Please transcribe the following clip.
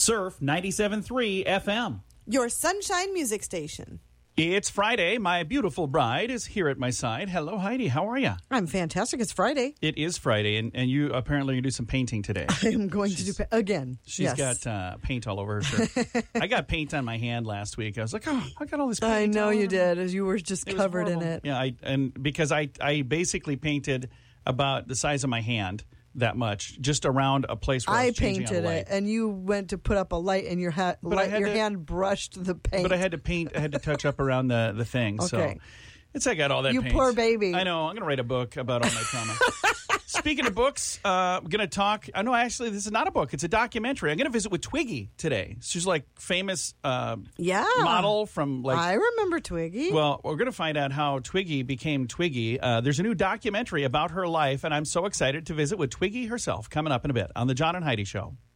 Surf 97.3 FM. Your sunshine music station. It's Friday. My beautiful bride is here at my side. Hello, Heidi. How are you? I'm fantastic. It's Friday. It is Friday, and you apparently you do some painting today. I am going to do again. She's yes. got paint all over her shirt. I got paint on my hand last week. I was like, oh, I got all this paint. I know all you over did, as you were just covered in it. Yeah, because I basically painted about the size of my hand. That much, just around a place where I was changing painted on a light. it, and you went to put up a light, and your hand brushed the paint. But I had to paint. I had to touch up around the thing. Okay. So I got all that. You paint. poor baby. I know. I'm going to write a book about all my trauma. Speaking of books, I'm going to talk. I know. Actually, this is not a book. It's a documentary. I'm going to visit with Twiggy today. She's like famous model from like. I remember Twiggy. Well, we're going to find out how Twiggy became Twiggy. There's a new documentary about her life, and I'm so excited to visit with Twiggy herself coming up in a bit on the John and Heidi Show.